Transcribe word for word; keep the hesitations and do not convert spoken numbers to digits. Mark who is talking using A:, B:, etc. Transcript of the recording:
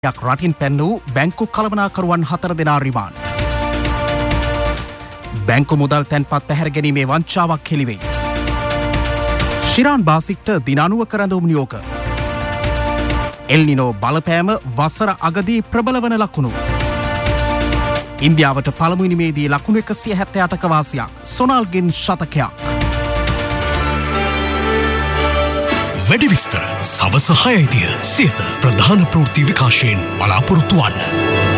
A: යක් රටින් පැන්න වූ බැංකු කළමනාකරුවන් හතර දෙනා රිමාන්ඩ්. බැංකු මුදල් තැන්පත් පැහැර ගැනීමේ වංචාවක් හෙළිවෙයි. ශිරාන් බාසික්ට දින අනූවක රැඳවුම් නියෝග. එල්නිනෝ බලපෑම වසර අගදී ප්‍රබල වන ලකුණු. ඉන්දියාවට පළමු ඉනිමේදී ලකුණු එකසිය හැත්තෑ අටක වාසියක්. සොනාල්ගෙන් ශතකයක්.
B: වැඩි විස්තර සවස හයයිදිය සියත ප්‍රධාන ප්‍රවෘත්ති විකාශයෙන් බලාපොරොත්තු වන්න.